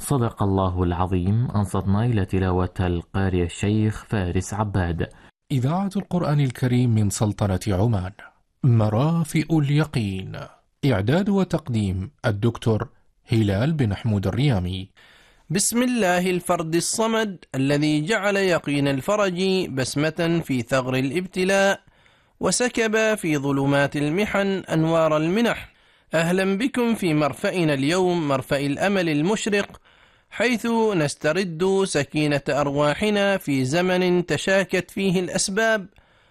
صدق الله العظيم. أنصتنا إلى تلاوة القارئ الشيخ فارس عباد. إذاعة القرآن الكريم من سلطنة عمان. مرافئ اليقين. إعداد وتقديم الدكتور هلال بن حمود الريامي. بسم الله الفرد الصمد الذي جعل يقين الفرج بسمة في ثغر الابتلاء، وسكب في ظلمات المحن أنوار المنح. أهلا بكم في مرفأنا اليوم، مرفأ الأمل المشرق، حيث نسترد سكينة أرواحنا في زمن تشاكت فيه الأسباب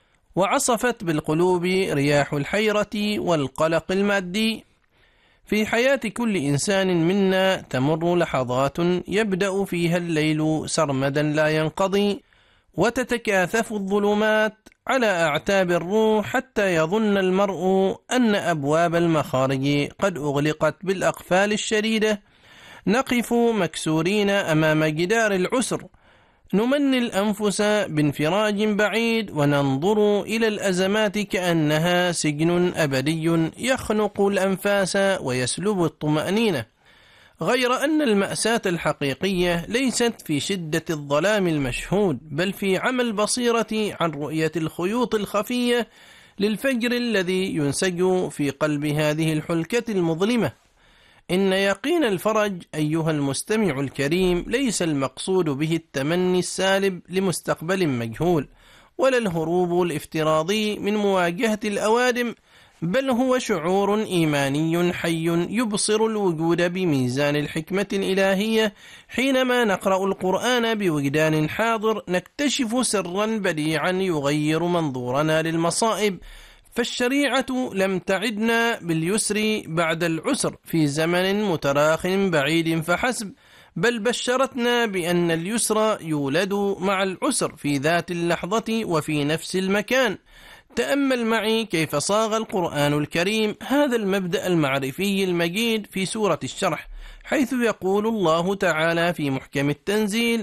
وعصفت بالقلوب رياح الحيرة والقلق المادي. في حياة كل إنسان منا تمر لحظات يبدأ فيها الليل سرمدا لا ينقضي، وتتكاثف الظلمات على أعتاب الروح حتى يظن المرء أن أبواب المخارج قد أغلقت بالأقفال الشديدة. نقف مكسورين أمام جدار العسر، نمني الأنفس بانفراج بعيد، وننظر إلى الأزمات كأنها سجن أبدي يخنق الأنفاس ويسلب الطمأنينة. غير أن المأساة الحقيقية ليست في شدة الظلام المشهود، بل في عمى البصيرة عن رؤية الخيوط الخفية للفجر الذي ينسج في قلب هذه الحلكة المظلمة. إن يقين الفرج أيها المستمع الكريم ليس المقصود به التمني السالب لمستقبل مجهول، ولا الهروب الافتراضي من مواجهة الأوادم، بل هو شعور إيماني حي يبصر الوجود بميزان الحكمة الإلهية. حينما نقرأ القرآن بوجدان حاضر نكتشف سرا بديعا يغير منظورنا للمصائب. فالشريعة لم تعدنا باليسر بعد العسر في زمن متراخ بعيد فحسب، بل بشرتنا بأن اليسر يولد مع العسر في ذات اللحظة وفي نفس المكان. تأمل معي كيف صاغ القرآن الكريم هذا المبدأ المعرفي المجيد في سورة الشرح، حيث يقول الله تعالى في محكم التنزيل: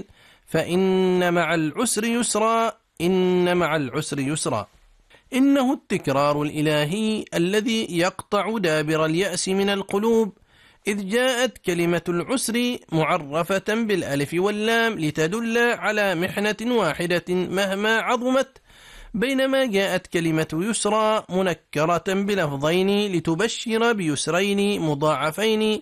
فإن مع العسر يسرا، إن مع العسر يسرا. إنه التكرار الإلهي الذي يقطع دابر اليأس من القلوب، إذ جاءت كلمة العسر معرفة بالألف واللام لتدل على محنة واحدة مهما عظمت، بينما جاءت كلمة يسرى منكرة بلفظين لتبشر بيسرين مضاعفين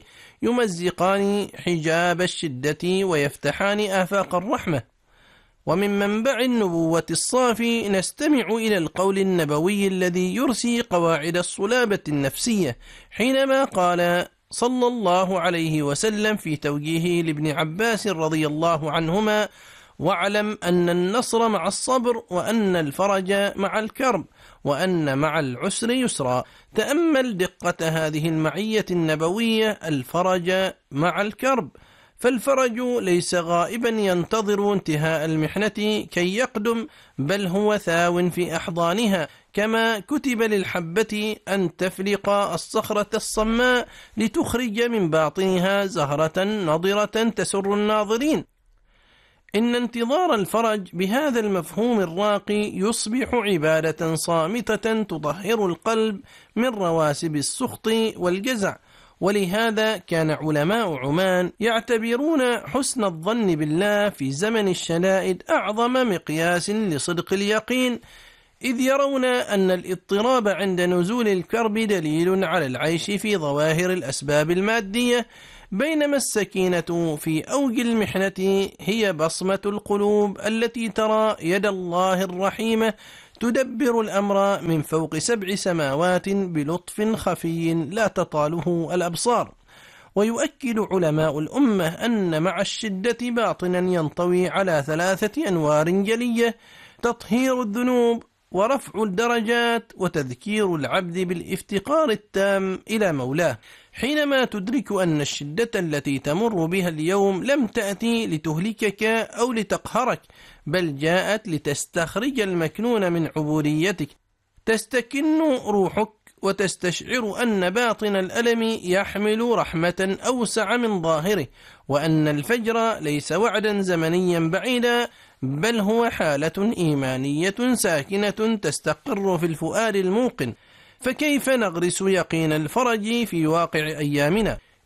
يمزقان حجاب الشدة ويفتحان آفاق الرحمة. ومن منبع النبوة الصافي نستمع إلى القول النبوي الذي يرسي قواعد الصلابة النفسية، حينما قال صلى الله عليه وسلم في توجيهه لابن عباس رضي الله عنهما: واعلم أن النصر مع الصبر، وأن الفرج مع الكرب، وأن مع العسر يسرا. تأمل دقة هذه المعية النبوية، الفرج مع الكرب، فالفرج ليس غائبا ينتظر انتهاء المحنة كي يقدم، بل هو ثاو في أحضانها، كما كتب للحبة أن تفلق الصخرة الصماء لتخرج من باطنها زهرة نضرة تسر الناظرين. إن انتظار الفرج بهذا المفهوم الراقي يصبح عبادة صامتة تطهر القلب من رواسب السخط والجزع. ولهذا كان علماء عمان يعتبرون حسن الظن بالله في زمن الشدائد أعظم مقياس لصدق اليقين، إذ يرون أن الاضطراب عند نزول الكرب دليل على العيش في ظواهر الأسباب المادية، بينما السكينة في أوج المحنة هي بصمة القلوب التي ترى يد الله الرحيمة تدبر الأمر من فوق 7 سماوات بلطف خفي لا تطاله الأبصار. ويؤكد علماء الأمة أن مع الشدة باطنا ينطوي على 3 أنوار جلية: تطهير الذنوب، ورفع الدرجات، وتذكير العبد بالافتقار التام إلى مولاه. حينما تدرك أن الشدة التي تمر بها اليوم لم تأتي لتهلكك أو لتقهرك، بل جاءت لتستخرج المكنون من عبوديتك، تستكن روحك وتستشعر أن باطن الألم يحمل رحمة أوسع من ظاهره، وأن الفجر ليس وعدا زمنيا بعيدا، بل هو حالة إيمانية ساكنة تستقر في الفؤاد الموقن. فكيف نغرس يقين الفرج في واقع أيامنا؟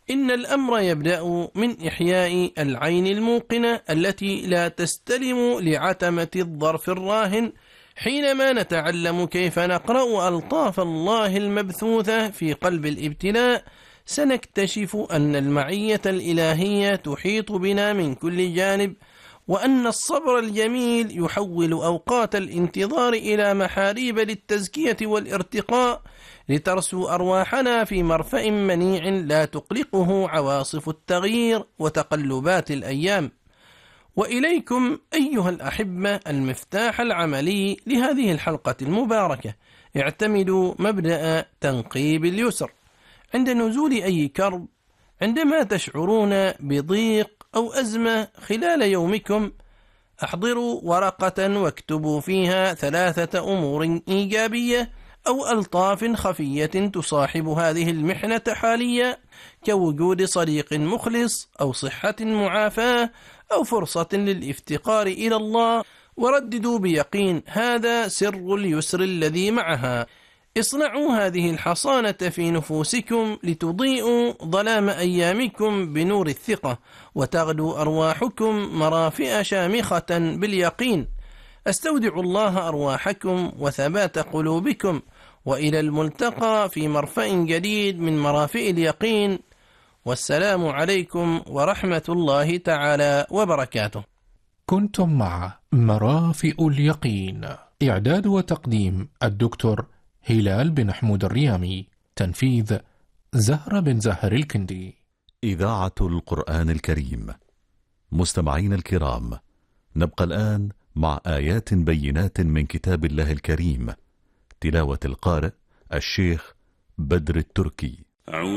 إن الأمر يبدأ من إحياء العين الموقنة التي لا تستلم لعتمة الظرف الراهن. حينما نتعلم كيف نقرأ ألطاف الله المبثوثة في قلب الابتلاء، سنكتشف أن المعية الإلهية تحيط بنا من كل جانب، وأن الصبر الجميل يحول أوقات الانتظار إلى محاريب للتزكية والارتقاء، لترسو أرواحنا في مرفأ منيع لا تقلقه عواصف التغيير وتقلبات الأيام. وإليكم أيها الأحبة المفتاح العملي لهذه الحلقة المباركة. اعتمدوا مبدأ تنقيب اليسر عند نزول أي كرب. عندما تشعرون بضيق أو أزمة خلال يومكم، احضروا ورقة واكتبوا فيها 3 أمور إيجابية أو ألطاف خفية تصاحب هذه المحنة حاليا، كوجود صديق مخلص أو صحة معافاة أو فرصة للافتقار إلى الله، ورددوا بيقين هذا سر اليسر الذي معها. اصنعوا هذه الحصانة في نفوسكم لتضيئوا ظلام أيامكم بنور الثقة، وتغدو أرواحكم مرافئ شامخة باليقين. استودع الله أرواحكم وثبات قلوبكم، وإلى الملتقى في مرفأ جديد من مرافئ اليقين. والسلام عليكم ورحمة الله تعالى وبركاته. كنتم مع مرافئ اليقين. إعداد وتقديم الدكتور هلال بن حمود الريامي. تنفيذ زهرة بن زهر الكندي. إذاعة القرآن الكريم. مستمعين الكرام، نبقى الآن مع آيات بينات من كتاب الله الكريم، تلاوة القارئ الشيخ بدر التركي.